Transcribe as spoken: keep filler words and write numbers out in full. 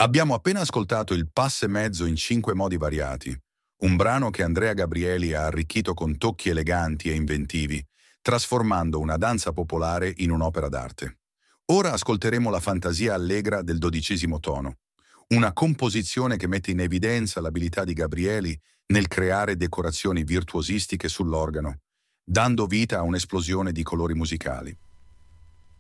Abbiamo appena ascoltato il Passe mezzo in cinque modi variati, un brano che Andrea Gabrieli ha arricchito con tocchi eleganti e inventivi, trasformando una danza popolare in un'opera d'arte. Ora ascolteremo la fantasia allegra del dodicesimo tono, una composizione che mette in evidenza l'abilità di Gabrieli nel creare decorazioni virtuosistiche sull'organo, dando vita a un'esplosione di colori musicali.